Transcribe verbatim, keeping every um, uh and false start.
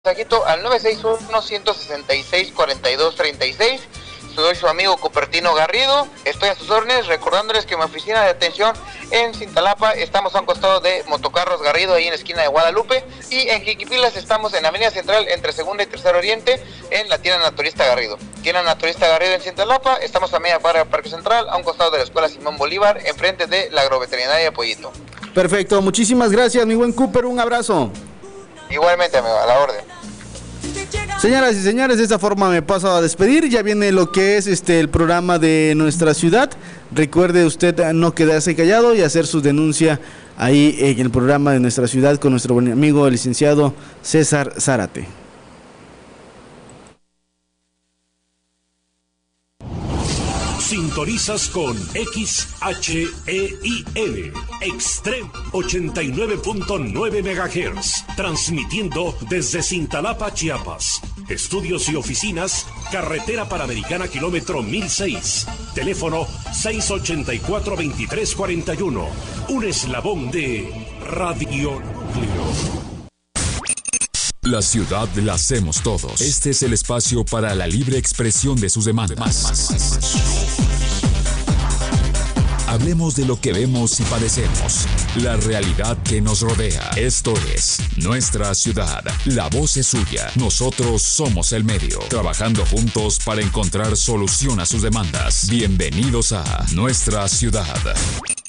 mensajito al nueve seis uno, uno seis seis, cuatro dos tres seis. Soy su amigo Cupertino Garrido, estoy a sus órdenes, recordándoles que mi oficina de atención en Cintalapa estamos a un costado de Motocarros Garrido, ahí en la esquina de Guadalupe, y en Jiquipilas estamos en Avenida Central entre Segunda y Tercer Oriente, en la tienda naturista Garrido. Tienda naturista Garrido en Cintalapa, estamos a media cuadra del Parque Central, a un costado de la Escuela Simón Bolívar, enfrente de la Agroveterinaria Pollito. Perfecto, muchísimas gracias, mi buen Cooper, un abrazo. Igualmente, amigo, a la orden. Señoras y señores, de esta forma me paso a despedir. Ya viene lo que es este el programa de nuestra ciudad. Recuerde usted no quedarse callado y hacer su denuncia ahí en el programa de nuestra ciudad con nuestro buen amigo el licenciado César Zárate. Sintonizas con X H E I L, Extreme ochenta y nueve punto nueve megahertz, transmitiendo desde Cintalapa, Chiapas. Estudios y oficinas, Carretera Panamericana, kilómetro mil seis. Teléfono seis ocho cuatro, dos tres cuatro uno. Un eslabón de Radio Núcleo. La ciudad la hacemos todos. Este es el espacio para la libre expresión de sus demandas. Hablemos de lo que vemos y padecemos, la realidad que nos rodea. Esto es Nuestra Ciudad. La voz es suya. Nosotros somos el medio, trabajando juntos para encontrar solución a sus demandas. Bienvenidos a Nuestra Ciudad.